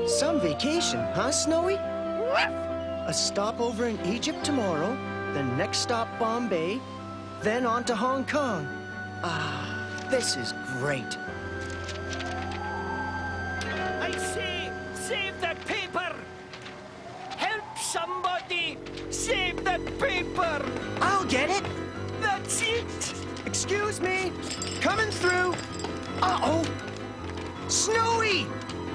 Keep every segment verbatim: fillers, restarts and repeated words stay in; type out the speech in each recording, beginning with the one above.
Some vacation, huh, Snowy? A stopover in Egypt tomorrow, then next stop Bombay, then on to Hong Kong. Ah, this is great. I say, save that paper! Help somebody! Save that paper! I'll get it. That's it! Excuse me. Coming through. Uh-oh. Snowy!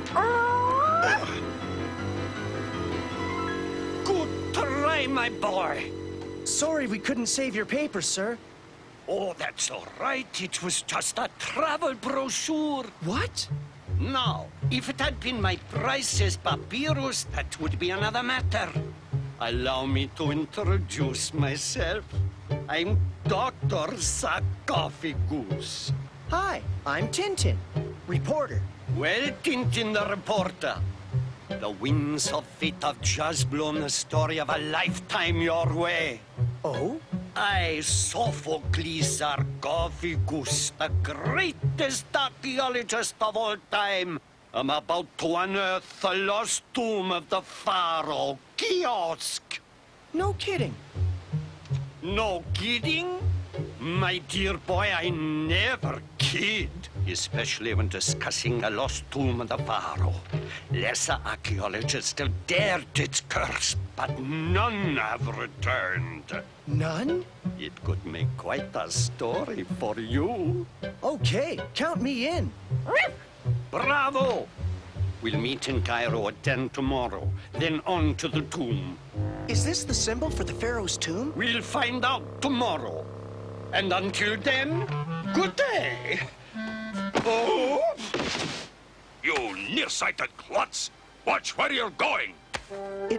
Good try, my boy. Sorry we couldn't save your paper, sir. Oh, that's all right. It was just a travel brochure. What? Now, if it had been my priceless papyrus, that would be another matter. Allow me to introduce myself. I'm Doctor Sarcophagus. Hi, I'm Tintin, reporter. Well, Tintin the reporter. The winds of fate have just blown the story of a lifetime your way. Oh? I, Sophocles Sarcophagus, the greatest archaeologist of all time, am about to unearth the lost tomb of the pharaoh, Kiosk. No kidding. No kidding? My dear boy, I never kid, especially when discussing the lost tomb of the pharaoh. Lesser archaeologists have dared its curse, but none have returned. None? It could make quite a story for you. Okay, count me in. Bravo! We'll meet in Cairo at ten tomorrow, then on to the tomb. Is this the symbol for the pharaoh's tomb? We'll find out tomorrow. And until then, good day. Oh! You nearsighted klutz! Watch where you're going!